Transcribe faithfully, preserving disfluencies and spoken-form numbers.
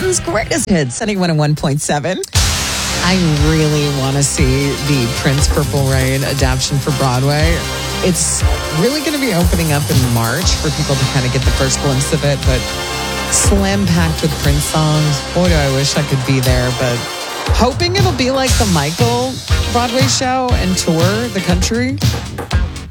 America's greatest hits, ninety-one and one point seven. I really want to see the Prince Purple Rain adaptation for Broadway. It's really going to be opening up in March for people to kind of get the first glimpse of it, but slam packed with Prince songs. Boy, do I wish I could be there, but hoping it'll be like the Michael Broadway show and tour the country.